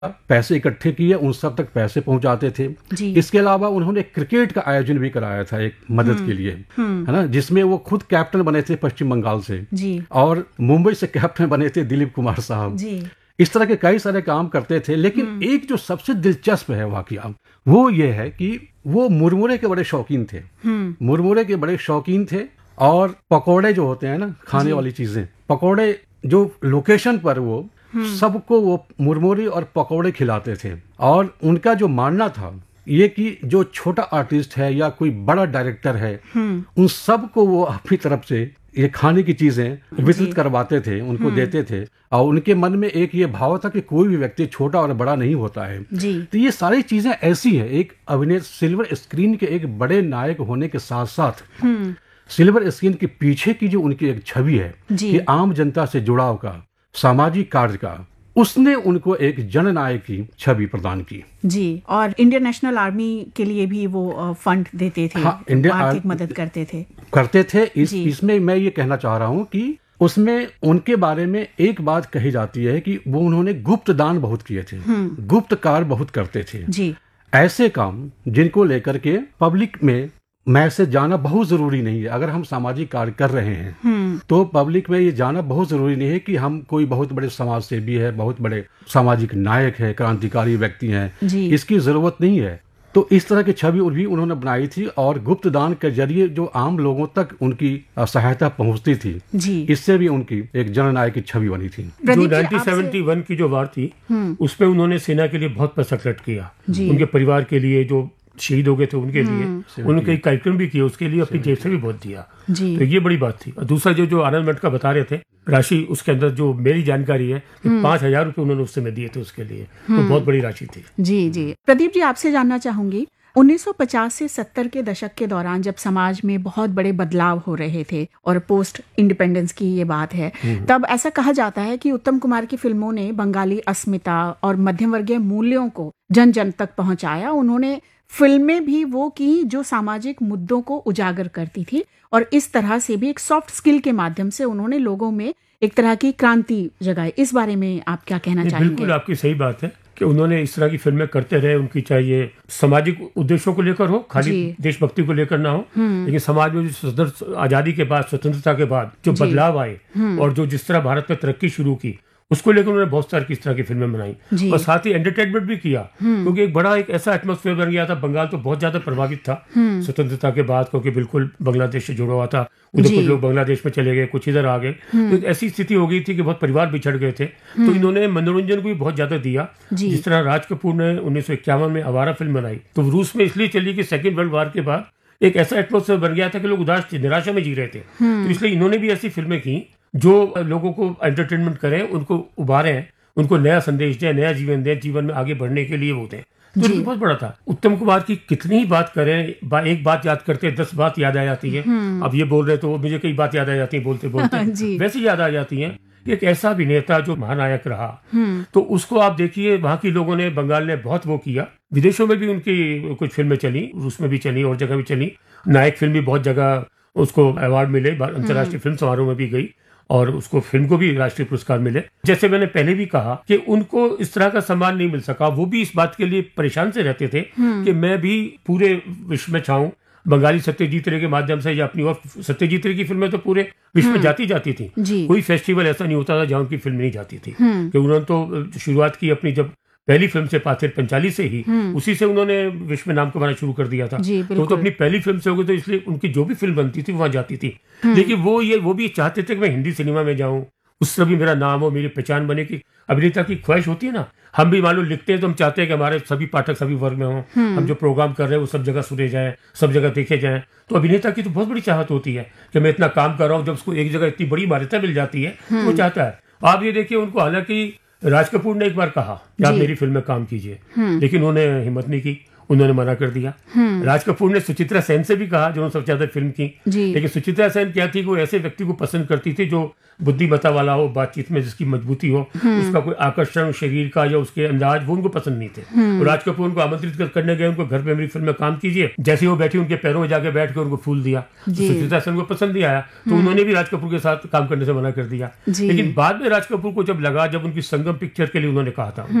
पैसे इकट्ठे किए, उन सब तक पैसे पहुंचाते थे। इसके अलावा उन्होंने क्रिकेट का आयोजन भी कराया था एक मदद के लिए, है ना, जिसमें वो खुद कैप्टन बने थे पश्चिम बंगाल से, और मुंबई से कैप्टन बने थे दिलीप कुमार साहब। इस तरह के कई सारे काम करते थे। लेकिन एक जो सबसे दिलचस्प है वाकया, वो ये है कि वो मुरमुरे के बड़े शौकीन थे। मुरमुरे के बड़े शौकीन थे, और पकौड़े जो होते हैं ना, खाने वाली चीजें, पकौड़े जो लोकेशन पर वो सबको वो मुरमुरे और पकौड़े खिलाते थे। और उनका जो मानना था ये कि जो छोटा आर्टिस्ट है या कोई बड़ा डायरेक्टर है, उन सबको वो अपनी तरफ से ये खाने की चीजें वितरित करवाते थे, उनको देते थे। और उनके मन में एक ये भाव था कि कोई भी व्यक्ति छोटा और बड़ा नहीं होता है। तो ये सारी चीजें ऐसी हैं, एक अभिनेता सिल्वर स्क्रीन के एक बड़े नायक होने के साथ साथ सिल्वर स्क्रीन के पीछे की जो उनकी एक छवि है कि आम जनता से जुड़ाव का, सामाजिक कार्य का, उसने उनको एक जननायक की छवि प्रदान की। जी, और इंडियन नेशनल आर्मी के लिए भी वो फंड देते थे, आर्थिक मदद करते थे। इसमें मैं ये कहना चाह रहा हूँ कि उसमें उनके बारे में एक बात कही जाती है कि वो उन्होंने गुप्त दान बहुत किए थे, गुप्त कार्य बहुत करते थे। ऐसे काम जिनको लेकर के पब्लिक में मैसेज जाना बहुत जरूरी नहीं है। अगर हम सामाजिक कार्य कर रहे हैं तो पब्लिक में ये जाना बहुत जरूरी नहीं है कि हम कोई बहुत बड़े समाज सेवी है, बहुत बड़े सामाजिक नायक है, क्रांतिकारी व्यक्ति हैं, इसकी जरूरत नहीं है। तो इस तरह की छवि भी उन्होंने बनाई थी, और गुप्त दान के जरिए जो आम लोगों तक उनकी सहायता पहुंचती थी, इससे भी उनकी एक जननायक की छवि बनी थी। जो 1971 की जो वार थी, उसमें उन्होंने सेना के लिए बहुत पैसा कलेक्ट किया, उनके परिवार के लिए जो शहीद हो गए थे उनके लिए, उनके कार्यक्रम भी किए, उसके लिए अपनी जेब से भी बहुत दिया। तो ये बड़ी बात थी। दूसरा जो आनंद मठ का बता रहे थे राशि, उसके अंदर जो मेरी जानकारी है कि 5,000 रुपए उन्होंने उस समय दिए थे उसके लिए, तो बहुत बड़ी राशि थी। जी प्रदीप जी, आपसे जानना चाहूंगी, 1950 से 70 के दशक के दौरान जब समाज में बहुत बड़े बदलाव हो रहे थे और पोस्ट इंडिपेंडेंस की ये बात है, तब ऐसा कहा जाता है कि उत्तम कुमार की फिल्मों ने बंगाली अस्मिता और मध्यम वर्गीय मूल्यों को जन जन तक पहुंचाया। उन्होंने फिल्में भी वो की जो सामाजिक मुद्दों को उजागर करती थी, और इस तरह से भी एक सॉफ्ट स्किल के माध्यम से उन्होंने लोगों में एक तरह की क्रांति जगाई। इस बारे में आप क्या कहना चाहेंगे? बिल्कुल आपकी सही बात है कि उन्होंने इस तरह की फिल्में करते रहे। उनकी चाहिए सामाजिक उद्देश्यों को लेकर हो, खाली देशभक्ति को लेकर ना हो, लेकिन समाज में जो आजादी के बाद, स्वतंत्रता के बाद जो बदलाव आए और जो जिस तरह भारत में तरक्की शुरू की, उसको लेकर उन्होंने बहुत सारी किस तरह की फिल्में बनाई, और साथ ही एंटरटेनमेंट भी किया, क्योंकि एक ऐसा एटमॉस्फेयर बन गया था। बंगाल तो बहुत ज्यादा प्रभावित था स्वतंत्रता के बाद, क्योंकि बिल्कुल बांग्लादेश से जुड़ा हुआ था। उधर कुछ लोग बांग्लादेश में चले गए, कुछ इधर आ गए, तो ऐसी स्थिति हो गई थी कि बहुत परिवार बिछड़ गए थे। तो इन्होंने मनोरंजन को भी बहुत ज्यादा दिया। जिस तरह राज कपूर ने 1951 में आवारा फिल्म बनाई, तो रूस में इसलिए चली कि सेकेंड वर्ल्ड वॉर के बाद एक ऐसा एटमॉस्फेयर बन गया था कि लोग उदास निराशा में जी रहे थे। तो इसलिए इन्होंने भी ऐसी फिल्में की जो लोगों को एंटरटेनमेंट करें, उनको उभारें, उनको नया संदेश दें, नया जीवन दें, जीवन में आगे बढ़ने के लिए वो दें। तो ये बहुत बड़ा था। उत्तम कुमार की कितनी ही बात करें, एक बात याद करते 10 बात याद आ जाती है। अब ये बोल रहे तो मुझे कई बात याद आ जाती है बोलते बोलते वैसे याद आ जाती है। एक ऐसा अभिनेता जो महानायक रहा, तो उसको आप देखिए, वहां के लोगों ने, बंगाल ने बहुत वो किया। विदेशों में भी उनकी कुछ फिल्में चली, रूस में भी चली और जगह भी चली। नायक फिल्म भी बहुत जगह उसको अवार्ड मिले, अंतर्राष्ट्रीय फिल्म समारोह में भी गई, और उसको फिल्म को भी राष्ट्रीय पुरस्कार मिले। जैसे मैंने पहले भी कहा कि उनको इस तरह का सम्मान नहीं मिल सका। वो भी इस बात के लिए परेशान से रहते थे कि मैं भी पूरे विश्व में छाऊं। बंगाली सत्यजीत रे के माध्यम से, या अपनी, और सत्यजीत रे की फिल्में तो पूरे विश्व में जाती थी। कोई फेस्टिवल ऐसा नहीं होता था जहां उनकी फिल्म नहीं जाती थी। कि उन्होंने तो शुरुआत की अपनी जब पहली फिल्म से, पाथेर पंचाली से ही, उसी से उन्होंने विश्व में नाम कमाना शुरू कर दिया था। तो अपनी पहली फिल्म से हो गई, तो इसलिए उनकी जो भी फिल्म बनती थी वहां जाती थी। लेकिन वो भी चाहते थे कि मैं हिंदी सिनेमा में जाऊं, उससे भी मेरा नाम हो, मेरी पहचान बने। की अभिनेता की ख्वाहिश होती है ना, हम भी मालूम लिखते हैं तो हम चाहते हैं कि हमारे सभी पाठक सभी वर्ग में हों, हम जो प्रोग्राम कर रहे हैं वो सब जगह सुने जाएं, सब जगह देखे जाएं। तो अभिनेता की तो बहुत बड़ी चाहत होती है कि मैं इतना काम कर रहा हूँ, जब उसको एक जगह इतनी बड़ी मान्यता मिल जाती है तो वो चाहता है। आप ये देखिए, उनको हालांकि राज कपूर ने एक बार कहा कि आप मेरी फिल्म में काम कीजिए, लेकिन उन्होंने हिम्मत नहीं की, उन्होंने मना कर दिया। राज कपूर ने सुचित्रा सेन से भी कहा, जो सबसे ज्यादा फिल्म की, लेकिन सुचित्रा सेन क्या थी, वो ऐसे व्यक्ति को पसंद करती थी जो बुद्धिमत्ता वाला हो, बातचीत में जिसकी मजबूती हो, उसका कोई आकर्षण शरीर का या उसके अंदाज, वो उनको पसंद नहीं थे। तो राज कपूर उनको आमंत्रित करने गए, उनको घर पे मेरी फिल्म में काम कीजिए। जैसे वो बैठी, उनके पैरों में जाके बैठ कर उनको फूल दिया। सुचित्रा सेन को पसंद नहीं आया, तो उन्होंने भी राज कपूर के साथ काम करने से मना कर दिया। लेकिन बाद में राज कपूर को जब लगा, जब उनकी संगम पिक्चर के लिए उन्होंने कहा था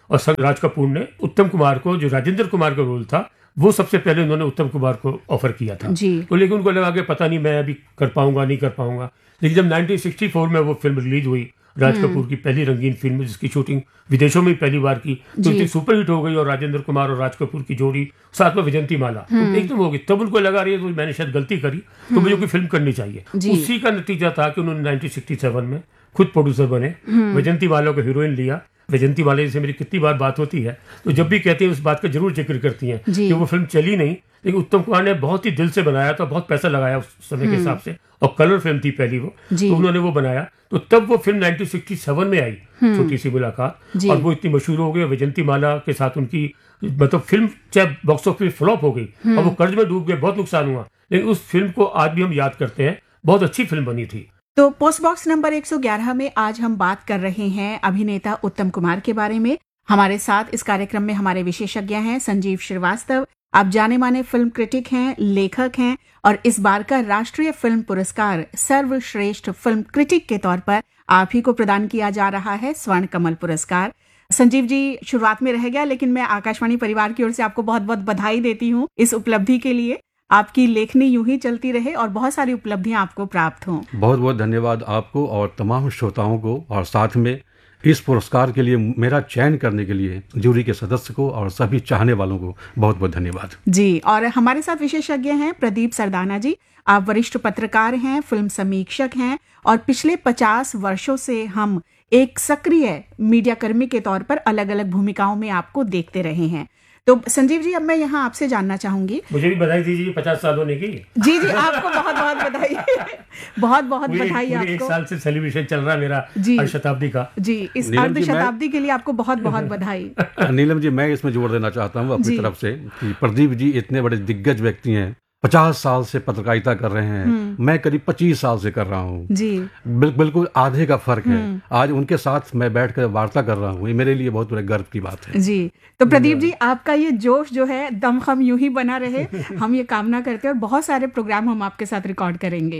और संग राज कपूर ने उत्तम कुमार को, जो राजेंद्र कुमार का रोल था, वो सबसे पहले उन्होंने उत्तम कुमार को ऑफर किया था तो, लेकिन उनको लगा कि पता नहीं मैं अभी कर पाऊंगा नहीं कर पाऊंगा। लेकिन जब 1964 में वो फिल्म रिलीज हुई, राज कपूर की पहली रंगीन फिल्म जिसकी शूटिंग विदेशों में पहली बार की, तो इतनी सुपरहिट हो गई और राजेंद्र कुमार और राज कपूर की जोड़ी साथ में विजंती माला तो एकदम हो गई। तब उनको लगा रही है तो मैंने शायद गलती करी, तो मुझे कोई फिल्म करनी चाहिए। उसी का नतीजा था कि उन्होंने 1967 में खुद प्रोड्यूसर बने, विजंती माला को हीरोइन लिया। विजंती माला से मेरी कितनी बार बात होती है तो जब भी कहती है उस बात का जरूर जिक्र करती हैं कि वो फिल्म चली नहीं, लेकिन उत्तम कुमार ने बहुत ही दिल से बनाया था, बहुत पैसा लगाया उस समय के हिसाब से, और कलर फिल्म थी पहली वो, तो उन्होंने वो बनाया। तो तब वो फिल्म 1967 में आई, छोटी सी मुलाकात, और वो इतनी मशहूर हो गई। विजंती माला के साथ उनकी मतलब फिल्म चाहे बॉक्स ऑफिस फ्लॉप हो गई और वो कर्ज में डूब गए, बहुत नुकसान हुआ, लेकिन उस फिल्म को आज भी हम याद करते हैं, बहुत अच्छी फिल्म बनी थी। तो पोस्ट बॉक्स नंबर 111 में आज हम बात कर रहे हैं अभिनेता उत्तम कुमार के बारे में। हमारे साथ इस कार्यक्रम में हमारे विशेषज्ञ हैं संजीव श्रीवास्तव। आप जाने माने फिल्म क्रिटिक हैं, लेखक हैं, और इस बार का राष्ट्रीय फिल्म पुरस्कार सर्वश्रेष्ठ फिल्म क्रिटिक के तौर पर आप ही को प्रदान किया जा रहा है, स्वर्ण कमल पुरस्कार। संजीव जी, शुरुआत में रह गया, लेकिन मैं आकाशवाणी परिवार की ओर से आपको बहुत बहुत बधाई देती हूँ इस उपलब्धि के लिए। आपकी लेखनी यूं ही चलती रहे और बहुत सारी उपलब्धियां आपको प्राप्त हों। बहुत बहुत धन्यवाद आपको और तमाम श्रोताओं को, और साथ में इस पुरस्कार के लिए मेरा चयन करने के लिए जूरी के सदस्य को और सभी चाहने वालों को बहुत बहुत धन्यवाद जी। और हमारे साथ विशेषज्ञ हैं प्रदीप सरदाना जी। आप वरिष्ठ पत्रकार हैं, फिल्म समीक्षक हैं, और पिछले 50 वर्षों से हम एक सक्रिय मीडिया कर्मी के तौर पर अलग अलग भूमिकाओं में आपको देखते रहे हैं। तो संजीव जी, अब मैं यहाँ आपसे जानना चाहूंगी। मुझे भी बधाई दीजिए 50 साल होने की। जी जी, आपको बहुत बहुत बधाई। बहुत बहुत बधाई आपको। 1 साल से सेलिब्रेशन चल रहा है मेरा अर्ध शताब्दी का। जी, इस अर्ध शताब्दी के लिए आपको बहुत बहुत बधाई। नीलम जी, मैं इसमें जोड़ देना चाहता हूँ अपनी तरफ से कि प्रदीप जी इतने बड़े दिग्गज व्यक्ति हैं, 50 साल से पत्रकारिता कर रहे हैं, मैं करीब 25 साल से कर रहा हूँ जी। बिल्कुल आधे का फर्क है। आज उनके साथ मैं बैठकर वार्ता कर रहा हूँ, ये मेरे लिए बहुत बड़े गर्व की बात है जी। तो प्रदीप जी, आपका ये जोश जो है दमखम यूं ही बना रहे, हम ये कामना करते हैं, और बहुत सारे प्रोग्राम हम आपके साथ रिकॉर्ड करेंगे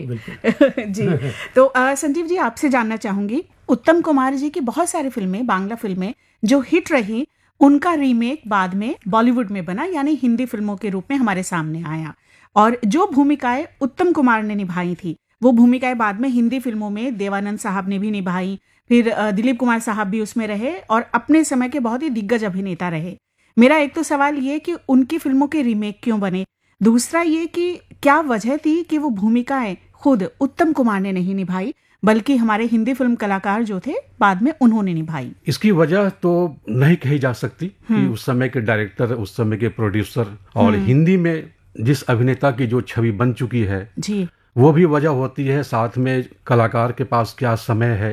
जी। तो संजीव जी, आपसे जानना चाहूंगी, उत्तम कुमार जी की बहुत सारी फिल्में, बांग्ला फिल्में जो हिट रही, उनका रीमेक बाद में बॉलीवुड में बना, यानी हिंदी फिल्मों के रूप में हमारे सामने आया, और जो भूमिकाएं उत्तम कुमार ने निभाई थी वो भूमिकाएं बाद में हिंदी फिल्मों में देवानंद साहब ने भी निभाई, फिर दिलीप कुमार साहब भी उसमें रहे, और अपने समय के बहुत ही दिग्गज अभिनेता रहे। मेरा एक तो सवाल ये कि उनकी फिल्मों के रीमेक क्यों बने, दूसरा ये कि क्या वजह थी कि वो भूमिकाएं खुद उत्तम कुमार ने नहीं निभाई, बल्कि हमारे हिंदी फिल्म कलाकार जो थे बाद में उन्होंने निभाई। इसकी वजह तो नहीं कही जा सकती कि उस समय के डायरेक्टर, उस समय के प्रोड्यूसर, और हिंदी में जिस अभिनेता की जो छवि बन चुकी है जी, वो भी वजह होती है। साथ में कलाकार के पास क्या समय है,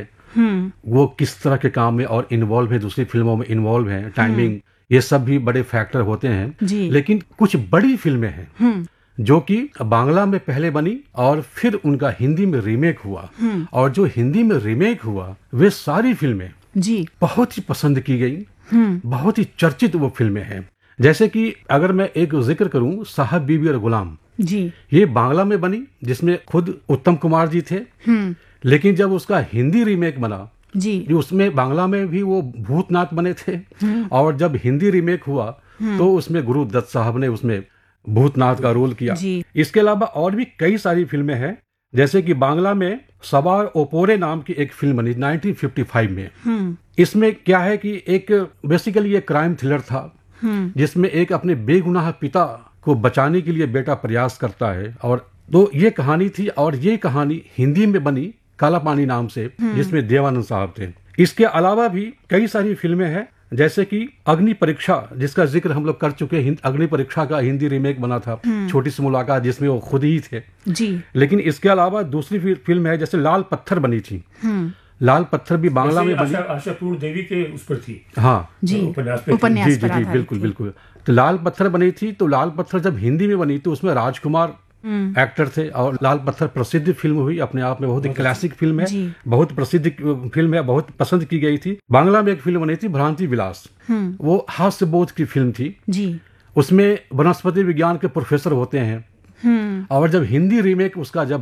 वो किस तरह के काम में और इन्वॉल्व है, दूसरी फिल्मों में इन्वॉल्व है, टाइमिंग, ये सब भी बड़े फैक्टर होते हैं। लेकिन कुछ बड़ी फिल्में हैं जो कि बांग्ला में पहले बनी और फिर उनका हिंदी में रीमेक हुआ, और जो हिंदी में रीमेक हुआ वे सारी फिल्में जी बहुत ही पसंद की गई, बहुत ही चर्चित वो फिल्में हैं। जैसे कि अगर मैं एक जिक्र करूं, साहब बीबी और गुलाम जी, ये बांग्ला में बनी जिसमें खुद उत्तम कुमार जी थे, लेकिन जब उसका हिंदी रीमेक बना जी, उसमें बांग्ला में भी वो भूतनाथ बने थे, और जब हिंदी रीमेक हुआ तो उसमें गुरु दत्त साहब ने उसमें भूतनाथ का रोल किया। इसके अलावा और भी कई सारी फिल्में हैं, जैसे कि बांग्ला में सवार ओपोरे नाम की एक फिल्म बनी 1955 में। इसमें क्या है कि एक बेसिकली एक क्राइम थ्रिलर था, जिसमें एक अपने बेगुनाह पिता को बचाने के लिए बेटा प्रयास करता है, और तो ये कहानी थी, और ये कहानी हिंदी में बनी काला पानी नाम से, जिसमें देवानंद साहब थे। इसके अलावा भी कई सारी फिल्में हैं, जैसे कि अग्नि परीक्षा, जिसका जिक्र हम लोग कर चुके हैं। अग्नि परीक्षा का हिंदी रीमेक बना था, छोटी सी मुलाकात, जिसमें वो खुद ही थे जी। लेकिन इसके अलावा दूसरी फिल्म है, जैसे लाल पत्थर बनी थी। लाल पत्थर भी बांग्ला में बनी, आशापूर्ण देवी के उस पर थी। हाँ जी, उपन्यास जी, बिल्कुल बिल्कुल। तो लाल पत्थर बनी थी, तो लाल पत्थर जब हिंदी में बनी तो उसमें राजकुमार एक्टर थे, और लाल पत्थर प्रसिद्ध फिल्म हुई, अपने आप में बहुत ही क्लासिक फिल्म है, बहुत प्रसिद्ध फिल्म है, बहुत पसंद की गई थी। बांग्ला में एक फिल्म बनी थी भ्रांति विलास, वो हास्य बोध की फिल्म थी जी। उसमें वनस्पति विज्ञान के प्रोफेसर होते हैं, और जब हिंदी रीमेक उसका जब बना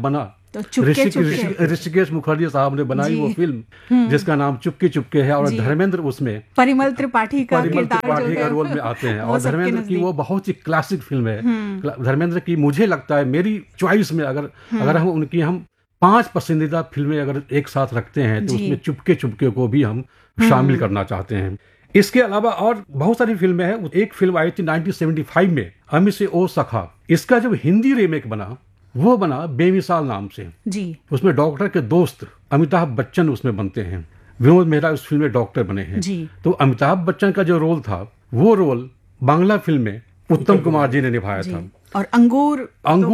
तो ऋषिकेश मुखर्जी साहब ने बनाई वो फिल्म जिसका नाम चुपके चुपके है, और धर्मेंद्र उसमें परिमल त्रिपाठी का रोल में आते हैं। और धर्मेंद्र की वो बहुत ही क्लासिक फिल्म है। धर्मेंद्र की मुझे लगता है, मेरी चॉइस में अगर हम 5 पसंदीदा फिल्में अगर एक साथ रखते हैं तो उसमें चुपके चुपके को भी हम शामिल करना चाहते हैं। इसके अलावा और बहुत सारी फिल्में हैं। एक फिल्म आई थी 1975 में, हमी से ओ सखा। इसका जब हिंदी रीमेक बना, वो बना बेमिसाल नाम से जी। उसमें डॉक्टर के दोस्त अमिताभ बच्चन उसमें बनते हैं। विनोद मेहरा उस फिल्म में डॉक्टर बने हैं जी। तो अमिताभ बच्चन का जो रोल था, वो रोल बांग्ला फिल्म में उत्तम कुमार जी ने निभाया था। और अंगूर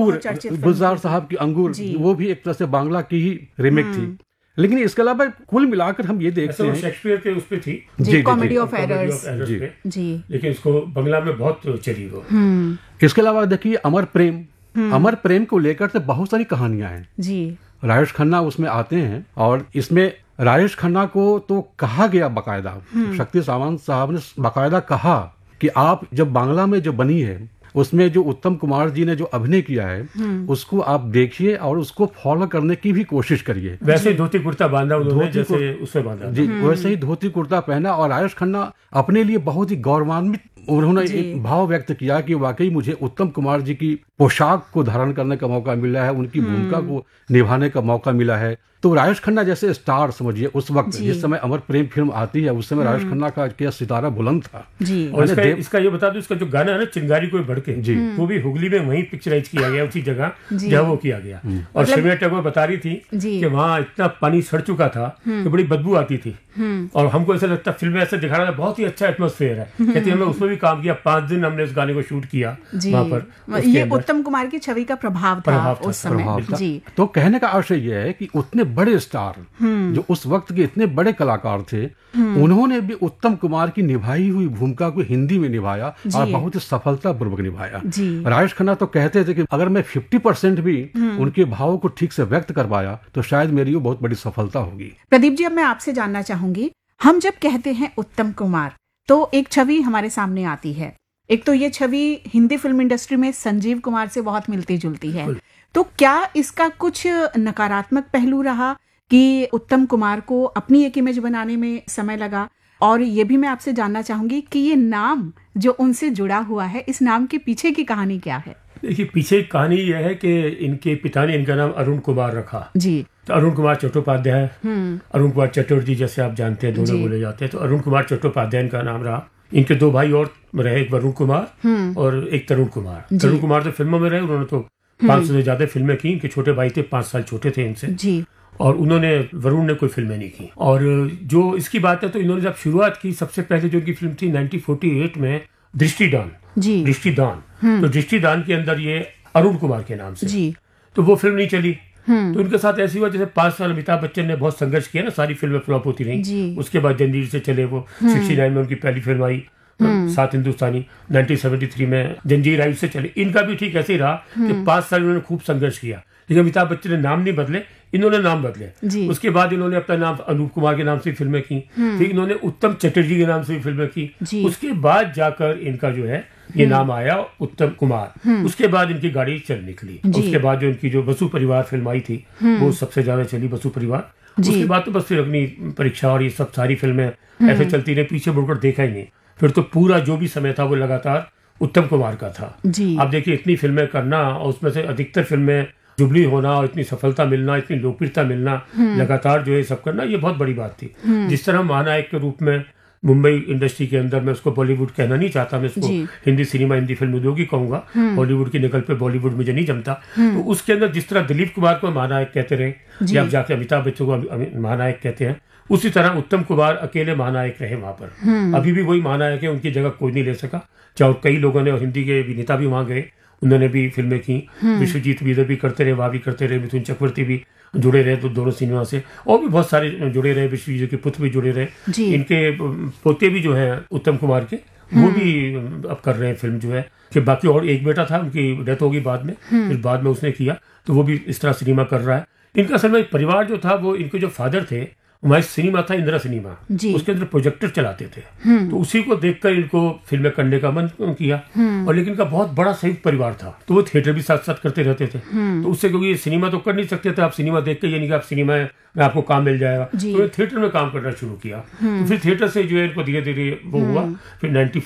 गुलजार साहब की अंगूर, वो भी एक तरह से बांग्ला की ही रीमेक थी। लेकिन इसके अलावा कुल मिलाकर हम ये देखते हैं, शेक्सपियर के उस पे थी जी, कॉमेडी ऑफ एरर्स जी, लेकिन इसको बांग्ला में बहुत चली वो। इसके अलावा देखिए अमर प्रेम को लेकर से बहुत सारी कहानियां हैं जी। राजेश खन्ना उसमें आते हैं, और इसमें राजेश खन्ना को तो कहा गया बाकायदा, शक्ति सावंत साहब ने बाकायदा कहा कि आप जब बांग्ला में जो बनी है उसमें जो उत्तम कुमार जी ने जो अभिनय किया है उसको आप देखिए और उसको फॉलो करने की भी कोशिश करिए। वैसे धोती कुर्ता बांधा उन्होंने, जैसे उससे बांधा जी, वैसे ही धोती कुर्ता पहना। और राजेश खन्ना अपने लिए बहुत ही गौरवान्वित, उन्होंने एक भाव व्यक्त किया कि वाकई मुझे उत्तम कुमार जी की पोशाक को धारण करने का मौका मिला है, उनकी भूमिका को निभाने का मौका मिला है। तो राजेश खन्ना जैसे स्टार समझिए उस वक्त जिस समय अमर प्रेम फिल्म आती है, उस समय राजेश खन्ना का क्या सितारा बुलंद था जी। और इसका ये बता दूं, इसका जो गाना है ना, चिंगारी कोई भड़के जी, वो भी हुगली में वहीं पिक्चराइज किया गया, उसी जगह जहाँ वो किया गया। और शिवराम टैगोर बता रही थी कि वहाँ इतना पानी सड़ चुका था कि बड़ी बदबू आती थी, और हमको ऐसा लगता फिल्म में ऐसा दिखा रहा था, बहुत ही अच्छा एटमॉस्फेयर है। कहती है हमने उसमें भी काम किया, 5 दिन हमने इस गाने को शूट किया वहाँ पर। ये उत्तम कुमार की छवि का प्रभाव था उस समय जी। तो कहने का आशय यह है कि उतने बड़े स्टार जो उस वक्त के इतने बड़े कलाकार थे, उन्होंने भी उत्तम कुमार की निभाई हुई भूमिका को हिंदी में निभाया और बहुत ही सफलतापूर्वक निभाया। राजेश खन्ना तो कहते थे कि अगर मैं 50% भी उनके भावों को ठीक से व्यक्त कर पाया तो शायद मेरी वो बहुत बड़ी सफलता होगी। प्रदीप जी, अब मैं आपसे जानना चाहूंगी, हम जब कहते हैं उत्तम कुमार तो एक छवि हमारे सामने आती है। एक तो ये छवि हिंदी फिल्म इंडस्ट्री में संजीव कुमार से बहुत मिलती जुलती है, तो क्या इसका कुछ नकारात्मक पहलू रहा कि उत्तम कुमार को अपनी एक इमेज बनाने में समय लगा? और ये भी मैं आपसे जानना चाहूंगी कि ये नाम जो उनसे जुड़ा हुआ है, इस नाम के पीछे की कहानी क्या है? देखिए, पीछे कहानी यह है कि इनके पिता ने इनका नाम अरुण कुमार रखा जी। तो अरुण कुमार चट्टोपाध्याय, अरुण कुमार चटर्जी जैसे आप जानते हैं, दोनों बोले जाते हैं। तो अरुण कुमार चट्टोपाध्याय इनका नाम रहा। इनके 2 भाई और रहे, एक वरुण कुमार और एक तरुण कुमार। तरुण कुमार तो फिल्मों में रहे, उन्होंने तो 500 से ज्यादा फिल्में की। इनके छोटे भाई थे, 5 साल छोटे थे इनसे जी। और उन्होंने, वरुण ने कोई फिल्में नहीं की। और जो इसकी बात है, तो इन्होंने जब शुरुआत की, सबसे पहले जो इनकी फिल्म थी 1948 में, दृष्टिदान। तो दृष्टिदान के अंदर ये अरुण कुमार के नाम से जी। तो वो फिल्म नहीं चली। तो उनके साथ ऐसी हुआ जैसे 5 साल अमिताभ बच्चन ने बहुत संघर्ष किया ना, सारी फिल्में फ्लॉप होती रही। उसके बाद जंजीर से चले, वो 69 में उनकी पहली फिल्म आई, 7 हिंदुस्तानी। 1973 में जंजीर आई, उससे चले। इनका भी ठीक ऐसे ही रहा कि 5 साल उन्होंने खूब संघर्ष किया, लेकिन अमिताभ बच्चन ने नाम नहीं बदले, इन्होंने नाम बदले। उसके बाद इन्होंने अपना नाम अनूप कुमार के नाम से फिल्में की, फिर इन्होंने उत्तम चटर्जी के नाम से फिल्में की। उसके बाद जाकर इनका जो है ये नाम आया उत्तम कुमार। उसके बाद इनकी गाड़ी चल निकली। उसके बाद जो इनकी जो बसु परिवार फिल्म आई थी, वो सबसे ज्यादा चली, बसु परिवार। उसके बाद तो बस फिर अग्नि परीक्षा और ये सब सारी फिल्में ऐसे चलती रही, पीछे मुड़कर देखा ही नहीं। फिर तो पूरा जो भी समय था वो लगातार उत्तम कुमार का था। आप देखिए, इतनी फिल्में करना और उसमें से अधिकतर फिल्में जुबली होना और इतनी सफलता मिलना, इतनी लोकप्रियता मिलना, लगातार जो है सब करना, ये बहुत बड़ी बात थी। जिस तरह महानायक के रूप में मुंबई इंडस्ट्री के अंदर, मैं उसको बॉलीवुड कहना नहीं चाहता, मैं उसको हिंदी सिनेमा, हिंदी फिल्म उद्योग ही कहूंगा। हॉलीवुड की निकल पे बॉलीवुड मुझे नहीं जमता। तो उसके अंदर जिस तरह दिलीप कुमार को महानायक कहते रहे, या आप जाके अमिताभ बच्चन को महानायक कहते हैं, उसी तरह उत्तम कुमार अकेले महानायक रहे वहां पर। अभी भी वही महानायक है, उनकी जगह कोई नहीं ले सका। चाहे कई लोगों ने, और हिंदी के अभिनेता भी वहां गए, उन्होंने भी फिल्में की। विश्वजीत भी इधर भी करते रहे, वहां भी करते रहे। मिथुन चक्रवर्ती भी जुड़े रहे तो दोनों सिनेमा से, और भी बहुत सारे जुड़े रहे। विश्वजीत के पुत्र भी जुड़े रहे। इनके पोते भी जो हैं उत्तम कुमार के, वो भी अब कर रहे हैं फिल्म जो है। कि बाकी और एक बेटा था, उनकी डेथ होगी बाद में, फिर बाद में उसने किया, तो वो भी इस तरह सिनेमा कर रहा है। इनका असल में परिवार जो था, वो इनके जो फादर थे हमारे सिनेमा था इंदिरा सिनेमा, उसके अंदर प्रोजेक्टर चलाते थे, तो उसी को देखकर इनको फिल्में करने का मन किया। और लेकिन इनका बहुत बड़ा संयुक्त परिवार था, तो वो थिएटर भी साथ साथ करते रहते थे। तो उससे, क्योंकि सिनेमा तो कर नहीं सकते थे, आप सिनेमा देख के ये नहीं कि आप सिनेमा में आपको काम मिल जाएगा, तो थिएटर में काम करना शुरू किया। तो फिर थिएटर से जो है इनको धीरे धीरे वो हुआ। फिर